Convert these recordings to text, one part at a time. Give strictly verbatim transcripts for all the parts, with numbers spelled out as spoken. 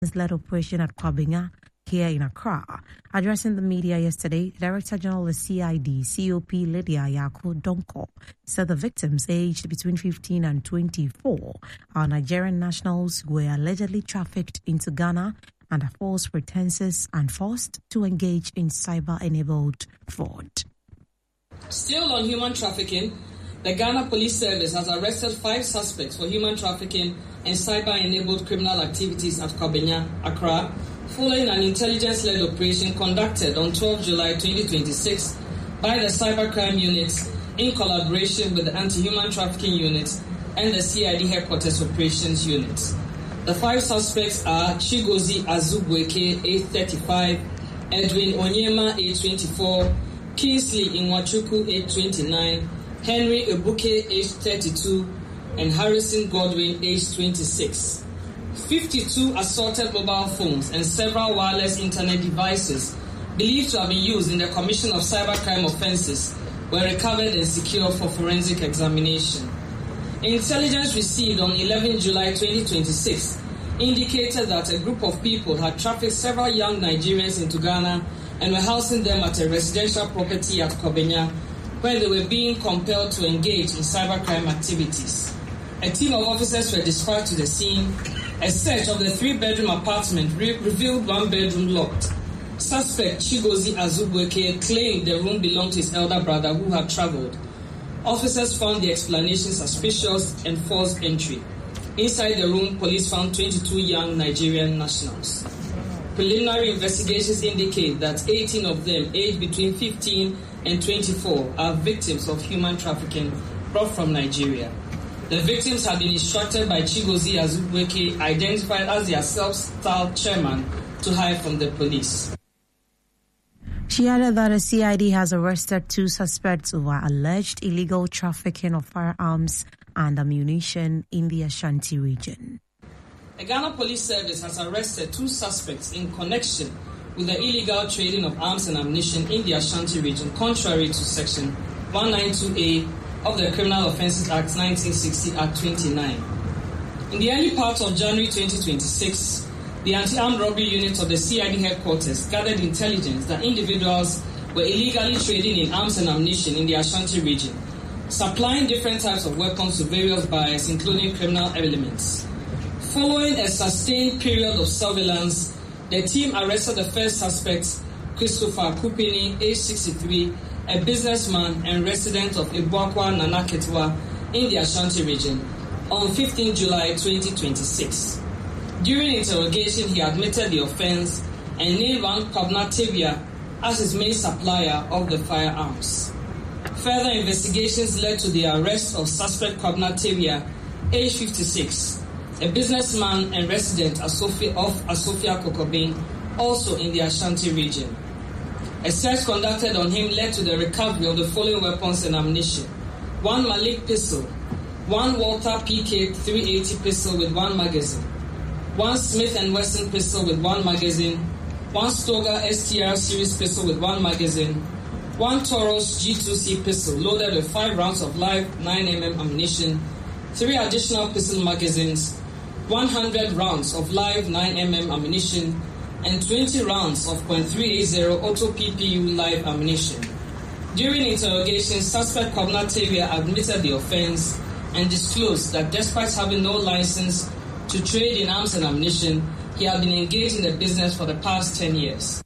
led operation at Kwabena here in Accra. Addressing the media yesterday, Director General of the C I D, C O P Lydia Yako Donko, said the victims aged between fifteen and twenty-four are Nigerian nationals who were allegedly trafficked into Ghana under false pretenses and forced to engage in cyber-enabled fraud. Still on human trafficking, the Ghana Police Service has arrested five suspects for human trafficking and cyber-enabled criminal activities at Kwabena, Accra, following an intelligence-led operation conducted on the twelfth of July twenty twenty-six by the Cybercrime Unit in collaboration with the Anti-Human Trafficking Unit and the C I D Headquarters Operations Unit. The five suspects are Chigozie Azubweke, age thirty-five, Edwin Onyema, age twenty-four, Kingsley Inwachuku, age twenty-nine, Henry Ebuke, age thirty-two, and Harrison Godwin, age twenty-six. fifty-two assaulted mobile phones and several wireless internet devices believed to have been used in the commission of cybercrime offenses were recovered and secured for forensic examination. Intelligence received on the eleventh of July twenty twenty-six indicated that a group of people had trafficked several young Nigerians into Ghana and were housing them at a residential property at Kwabena, where they were being compelled to engage in cybercrime activities. A team of officers were dispatched to the scene. A search of the three-bedroom apartment re- revealed one bedroom locked. Suspect Chigozie Azubweke claimed the room belonged to his elder brother who had traveled. Officers found the explanation suspicious and forced entry. Inside the room, police found twenty-two young Nigerian nationals. Preliminary investigations indicate that eighteen of them, aged between fifteen and twenty-four, are victims of human trafficking brought from Nigeria. The victims have been instructed by Chigozie Azubweke, identified as their self-styled chairman, to hide from the police. She added that the C I D has arrested two suspects over alleged illegal trafficking of firearms and ammunition in the Ashanti region. The Ghana Police Service has arrested two suspects in connection with the illegal trading of arms and ammunition in the Ashanti region, contrary to Section one ninety-two A of the Criminal Offences Act nineteen sixty, Act twenty-nine. In the early part of January twenty twenty-six, the Anti-Armed Robbery Unit of the C I D headquarters gathered intelligence that individuals were illegally trading in arms and ammunition in the Ashanti region, supplying different types of weapons to various buyers, including criminal elements. Following a sustained period of surveillance, the team arrested the first suspect, Christopher Kupini, age sixty-three, a businessman and resident of Ibuakwa Nanaketwa in the Ashanti region, on the fifteenth of July twenty twenty-six. During interrogation, he admitted the offense and named one Kwabena Tebia as his main supplier of the firearms. Further investigations led to the arrest of suspect Kwabena Tebia, age fifty-six, a businessman and resident of Asofia Kokobin, also in the Ashanti region. A search conducted on him led to the recovery of the following weapons and ammunition: one Malik pistol, one Walter P K three eighty pistol with one magazine, one Smith and Wesson pistol with one magazine, one Stoger S T R series pistol with one magazine, one Taurus G two C pistol loaded with five rounds of live nine millimeter ammunition, three additional pistol magazines, one hundred rounds of live nine millimeter ammunition, and twenty rounds of point three eight zero auto P P U live ammunition. During interrogation, suspect Kwabena Tebia admitted the offense and disclosed that despite having no license to trade in arms and ammunition, he had been engaged in the business for the past ten years.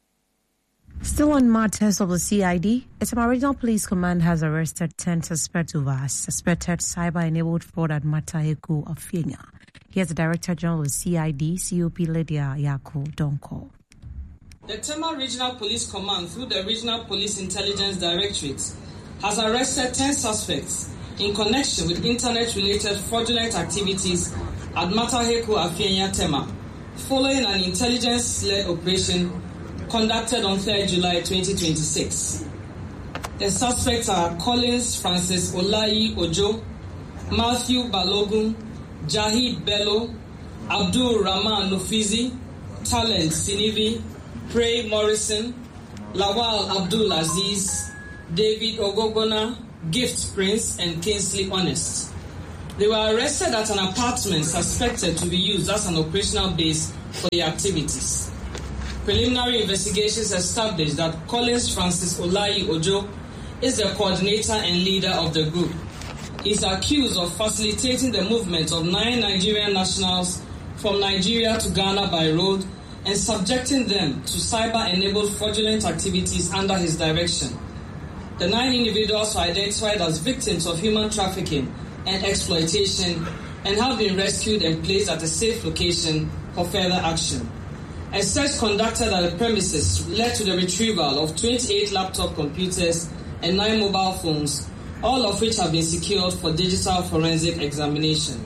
Still on matters of the C I D, Etama Regional Police Command has arrested ten suspects over suspected cyber-enabled fraud at Mataheku Afienya. Here's the Director General of the C I D, C O P Lydia Yako Donko. The Tema Regional Police Command, through the Regional Police Intelligence Directorate, has arrested ten suspects in connection with internet-related fraudulent activities at Mataheku Afienya Tema, following an intelligence-led operation conducted on the third of July twenty twenty-six. The suspects are Collins Francis Olayi Ojo, Matthew Balogun, Jahid Bello, Abdul Rahman Nufizi, Talent Sinivi, Pray Morrison, Lawal Abdul Aziz, David Ogogona, Gift Prince, and Kingsley Honest. They were arrested at an apartment suspected to be used as an operational base for the activities. Preliminary investigations established that Collins Francis Olayi Ojo is the coordinator and leader of the group. He is accused of facilitating the movement of nine Nigerian nationals from Nigeria to Ghana by road and subjecting them to cyber-enabled fraudulent activities under his direction. The nine individuals were identified as victims of human trafficking and exploitation and have been rescued and placed at a safe location for further action. A search conducted at the premises led to the retrieval of twenty-eight laptop computers and nine mobile phones, all of which have been secured for digital forensic examination.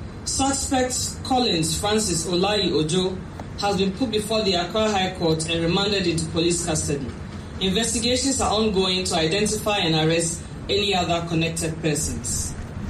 Suspect Collins Francis Olayi Ojo has been put before the Accra High Court and remanded into police custody. Investigations are ongoing to identify and arrest any other connected persons.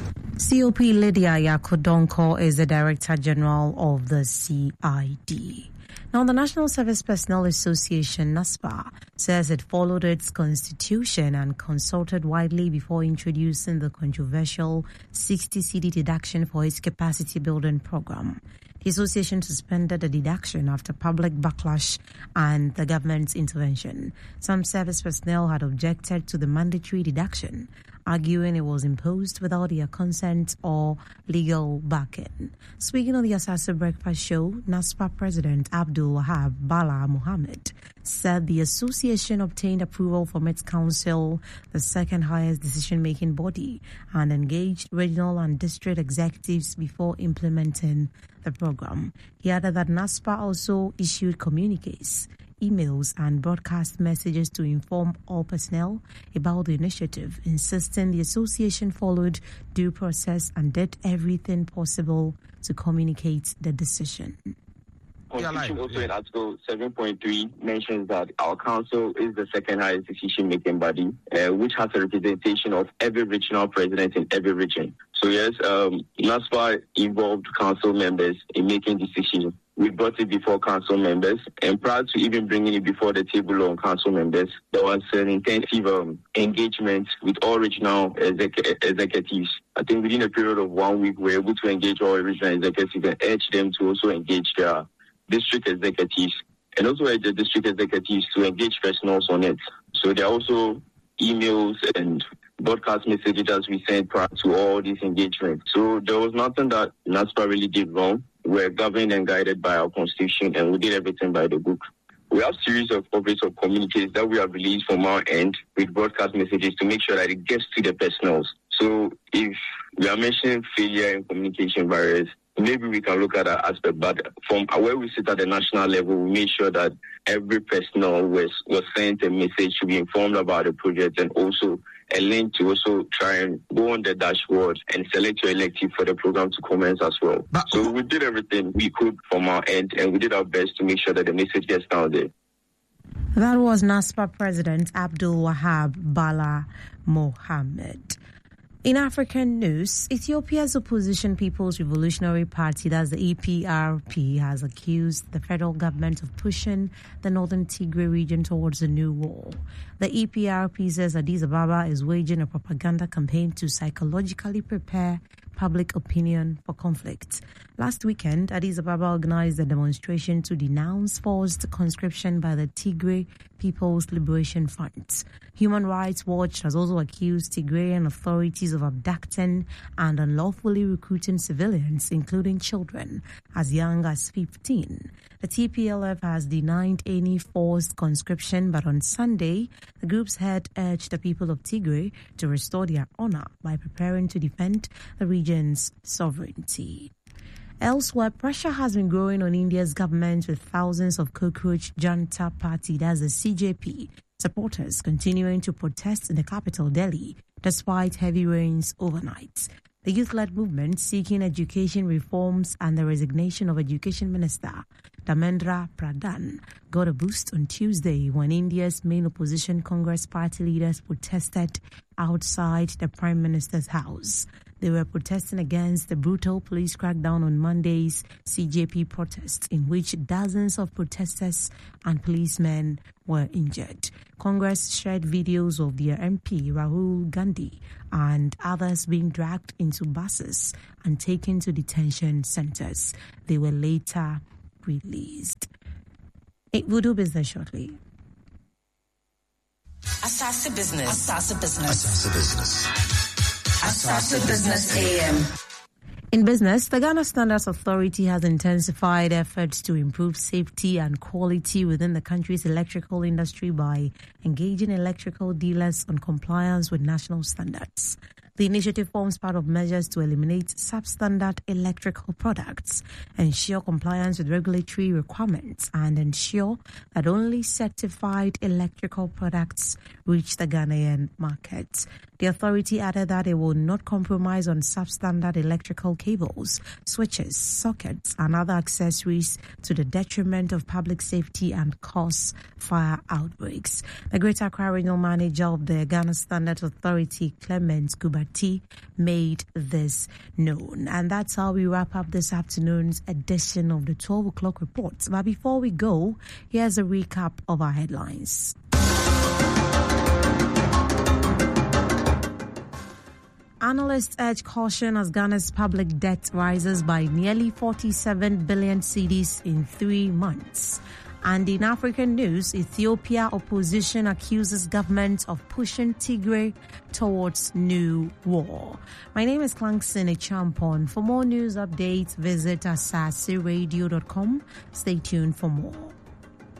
C O P Lydia Yaku-Donkor is the Director General of the C I D. Now, the National Service Personnel Association, NASPA, says it followed its constitution and consulted widely before introducing the controversial sixty cedi deduction for its capacity building program. The association suspended the deduction after public backlash and the government's intervention. Some service personnel had objected to the mandatory deduction, arguing it was imposed without their consent or legal backing. Speaking on the Asaso Breakfast Show, NASPA President Abdul Wahab Bala Mohammed said the association obtained approval from its council, the second highest decision-making body, and engaged regional and district executives before implementing the program. He added that NASPA also issued communiques, emails and broadcast messages to inform all personnel about the initiative, insisting the association followed due process and did everything possible to communicate the decision. Constitution also in Article seven point three mentions that our council is the second highest decision-making body, uh, which has a representation of every regional president in every region. So yes, um, NASPA involved council members in making decisions. We brought it before council members, and prior to even bringing it before the table on council members, there was an intensive um, engagement with all regional exec- executives. I think within a period of one week, we were able to engage all regional executives and urge them to also engage their district executives, and also urge the district executives to engage personnel on it. So there are also emails and broadcast messages that we sent prior to all these engagements. So there was nothing that NASPA really did wrong. We're governed and guided by our constitution, and we did everything by the book. We have a series of copies of communiques that we have released from our end with broadcast messages to make sure that it gets to the personnel. So if we are mentioning failure in communication barriers, maybe we can look at that aspect. But from where we sit at the national level, we made sure that every personnel was, was sent a message to be informed about the project, and also a link to also try and go on the dashboard and select your elective for the program to commence as well. But, so we did everything we could from our end, and we did our best to make sure that the message gets down there. That was NASPA President Abdul Wahab Bala Mohammed. In African news, Ethiopia's opposition People's Revolutionary Party, that's the E P R P, has accused the federal government of pushing the northern Tigray region towards a new war. The E P R P says Addis Ababa is waging a propaganda campaign to psychologically prepare public opinion for conflict. Last weekend, Addis Ababa organized a demonstration to denounce forced conscription by the Tigray People's Liberation Front. Human Rights Watch has also accused Tigrayan authorities of abducting and unlawfully recruiting civilians, including children, as young as fifteen. The T P L F has denied any forced conscription, but on Sunday, the group's head urged the people of Tigray to restore their honor by preparing to defend the region's sovereignty. Elsewhere, pressure has been growing on India's government, with thousands of Cockroach Janata Party, that's the C J P, supporters continuing to protest in the capital, Delhi, despite heavy rains overnight. The youth-led movement seeking education reforms and the resignation of Education Minister Dharmendra Pradhan got a boost on Tuesday when India's main opposition Congress party leaders protested outside the Prime Minister's house. They were protesting against the brutal police crackdown on Monday's C J P protests, in which dozens of protesters and policemen were injured. Congress shared videos of their M P Rahul Gandhi and others being dragged into buses and taken to detention centers. They were later released. It will do business shortly. Asasa Business. Asasa Business. Asasa Business. Asasa Business A M. In business, the Ghana Standards Authority has intensified efforts to improve safety and quality within the country's electrical industry by engaging electrical dealers on compliance with national standards. The initiative forms part of measures to eliminate substandard electrical products, ensure compliance with regulatory requirements, and ensure that only certified electrical products reach the Ghanaian market. The authority added that it will not compromise on substandard electrical cables, switches, sockets, and other accessories to the detriment of public safety and cause fire outbreaks. The Greater Accra Regional Manager of the Ghana Standards Authority, Clement Kubati, made this known. And that's how we wrap up this afternoon's edition of the twelve o'clock report. But before we go, here's a recap of our headlines. Analysts urge caution as Ghana's public debt rises by nearly forty-seven billion cedis in three months. And in African news, Ethiopia opposition accuses government of pushing Tigray towards new war. My name is Klankson Echampon. For more news updates, visit asase radio dot com. Stay tuned for more.